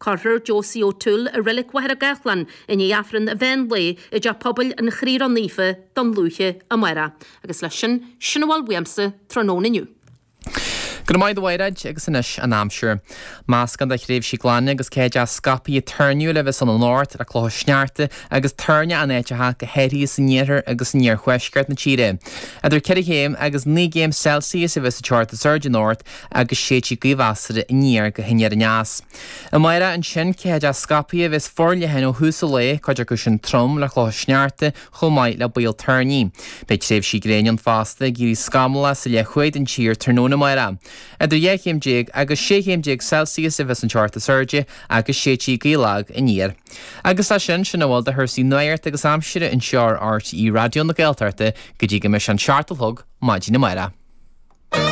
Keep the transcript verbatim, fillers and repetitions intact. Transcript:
Carter Josie O'Toole a relic wahar a gachlan in i afran a ven le i ja pobl yn chrir on nife don lúche a mara. Agus leis sin sinawal wiamsa tronón iniu. Gyda mai ddweirad agus inis an amsir. Mas gan da chréf si glanne agus céid a scapi i turniu le vis an an nort a cloch snearte agus turnia an eich ha go heri san nieter agus nier chwesgart na chire. Idir cedi héim agus ní géim Celsius i vis a chart a surge nort agus séti gwyfasar i nier go hinniar an as. Y maira an sin céid a scapi i vis forle hen o hús o le codir go sin trom le cloch snearte chomai le bail turni. Be chréf si grénion fasta giri scamla sa le chweid an chir turnona maira. Idir dhéichéim déag agus séchéim déag Celsius i vis an chart a surge agus sétí gílag in níir. Agus a sin sin bhil de thusaí nuairt agus amsire in seár art í radio na Gaeltarte go dtí go mis an seartalthug maidí na maira.